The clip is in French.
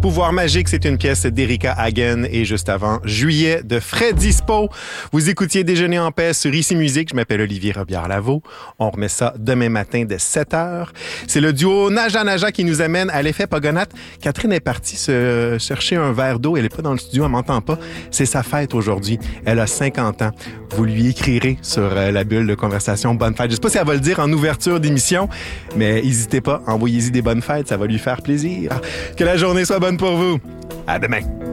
Pouvoir magique, c'est une pièce d'Erika Hagen et juste avant, Juillet de Fred Dispo. Vous écoutiez Déjeuner en paix sur Ici Musique. Je m'appelle Olivier Robillard-Lavaux. On remet ça demain matin dès 7h. C'est le duo Naja Naja qui nous amène à l'effet Pogonate. Catherine est partie se chercher un verre d'eau. Elle n'est pas dans le studio, elle m'entend pas. C'est sa fête aujourd'hui. Elle a 50 ans. Vous lui écrirez sur la bulle de conversation bonne fête. Je sais pas si elle va le dire en ouverture d'émission, mais n'hésitez pas, envoyez-y des bonnes fêtes, ça va lui faire plaisir. Que la journée soit bonne pour vous. À demain.